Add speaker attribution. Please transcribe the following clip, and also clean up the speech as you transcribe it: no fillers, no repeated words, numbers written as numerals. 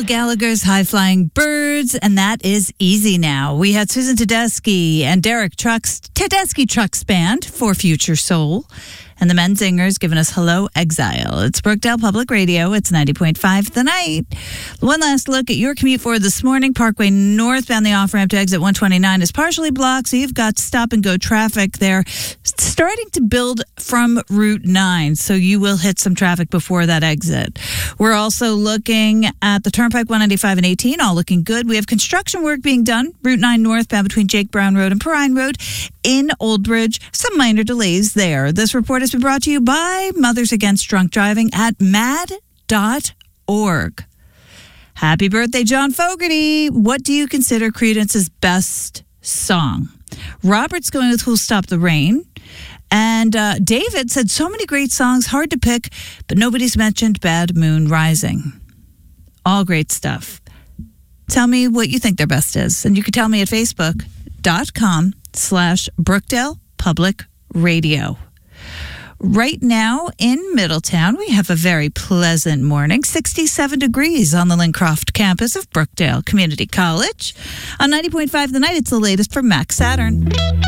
Speaker 1: Gallagher's High Flying Birds, and that is easy now. We had Susan Tedeschi and Derek Tedeschi Trucks Band for Future Soul. And the Menzingers giving us Hello Exile. It's Brookdale Public Radio. It's 90.5 The Night. One last look at your commute for this morning. Parkway northbound, the off-ramp to exit 129 is partially blocked, so you've got stop-and-go traffic there. Starting to build from Route 9, so you will hit some traffic before that exit. We're also looking at the Turnpike 195 and 18, all looking good. We have construction work being done. Route 9 northbound between Jake Brown Road and Perrine Road in Old Bridge. Some minor delays there. This report has been brought to you by Mothers Against Drunk Driving at mad.org. Happy birthday, John Fogerty. What do you consider Creedence's best song? Robert's going with Who'll Stop the Rain. And David said so many great songs, hard to pick, but nobody's mentioned Bad Moon Rising. All great stuff. Tell me what you think their best is. And you can tell me at facebook.com/Brookdale Public Radio. Right now in Middletown, we have a very pleasant morning, 67 degrees on the Lincroft campus of Brookdale Community College. On 90.5 The Night, it's the latest from Max Saturn.